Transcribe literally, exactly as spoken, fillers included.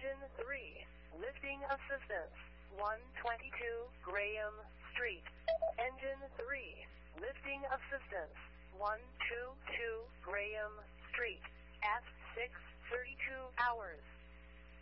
Engine three, lifting assistance, one twenty-two Graham Street. Engine three, lifting assistance, one twenty-two Graham Street, at six thirty-two hours.